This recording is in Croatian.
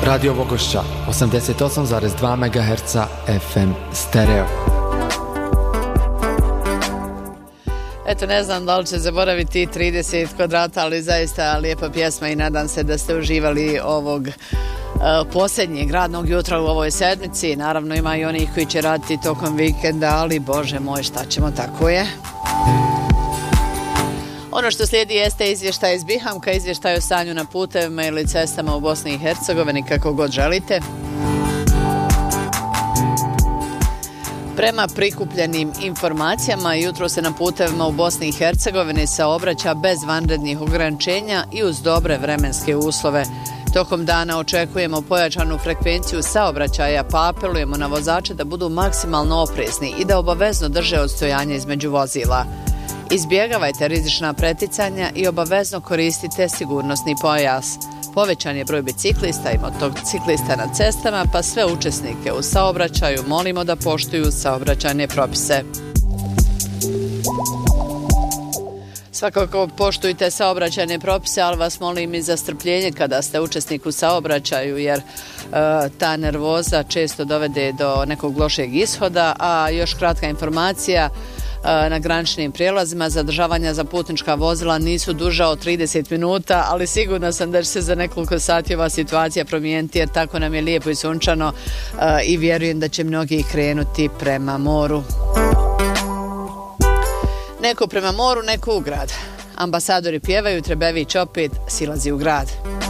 Radio Vogošća, 88,2 MHz FM stereo. Eto, ne znam da li će zaboraviti 30 kvadrata, ali zaista lijepa pjesma i nadam se da ste uživali ovog posljednjeg radnog jutra u ovoj sedmici. Naravno ima i onih koji će raditi tokom vikenda, ali bože moj, šta ćemo, tako je. Ono što slijedi jeste izvještaj iz Bihamka, izvještaj o stanju na putevima ili cestama u Bosni i Hercegovini, kako god želite. Prema prikupljenim informacijama, jutro se na putevima u Bosni i Hercegovini saobraća bez vanrednih ograničenja i uz dobre vremenske uslove. Tokom dana očekujemo pojačanu frekvenciju saobraćaja, pa apelujemo na vozače da budu maksimalno oprezni i da obavezno drže odstojanje između vozila. Izbjegavajte rizična preticanja i obavezno koristite sigurnosni pojas. Povećan je broj biciklista i motociklista na cestama, pa sve učesnike u saobraćaju molimo da poštuju saobraćajne propise. Svakako poštujte saobraćajne propise, ali vas molim i za strpljenje kada ste učesnik u saobraćaju, jer ta nervoza često dovede do nekog lošeg ishoda. A još kratka informacija, na graničnim prijelazima zadržavanja za putnička vozila nisu duža od 30 minuta, ali sigurna sam da će se za nekoliko sati ova situacija promijeniti, jer tako nam je lijepo i sunčano i vjerujem da će mnogi krenuti prema moru. Neko prema moru, neko u grad. Ambasadori pjevaju, Trebević opet silazi u grad.